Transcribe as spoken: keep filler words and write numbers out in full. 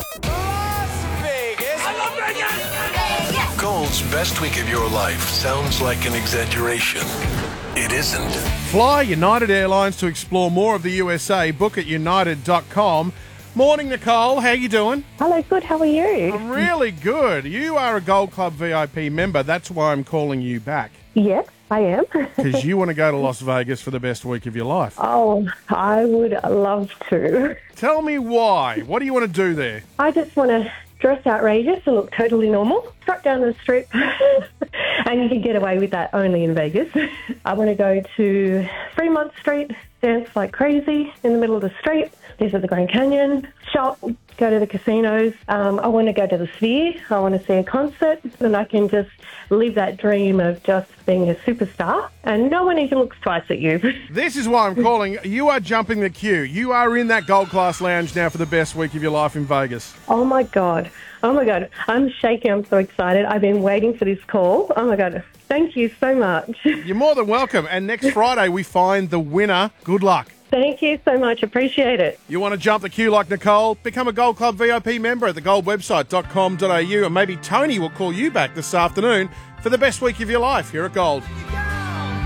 Las Vegas. I love Vegas. Gold's best week of your life sounds like an exaggeration. It isn't. Fly United Airlines to explore more of the U S A. Book at united dot com. Morning, Nicole. How you doing? Hello, good. How are you? I'm really good. You are a Gold Club V I P member. That's why I'm calling you back. Yes, I am. Because you want to go to Las Vegas for the best week of your life. Oh, I would love to. Tell me why. What do you want to do there? I just want to dress outrageous and look totally normal. Strut down the strip. And you can get away with that only in Vegas. I want to go to Fremont Street, dance like crazy in the middle of the street, visit the Grand Canyon, shop, go to the casinos. Um, I want to go to the Sphere. I want to see a concert. And I can just live that dream of just being a superstar. And no one even looks twice at you. This is why I'm calling. You are jumping the queue. You are in that Gold Class Lounge now for the best week of your life in Vegas. Oh, my God. Oh, my God. I'm shaking. I'm so excited. I've been waiting for this call. Oh, my God. Thank you so much. You're more than welcome. And next Friday, we find the winner. Good luck. Thank you so much. Appreciate it. You want to jump the queue like Nicole? Become a Gold Club V I P member at the gold website dot com dot a u, and maybe Tony will call you back this afternoon for the best week of your life here at Gold.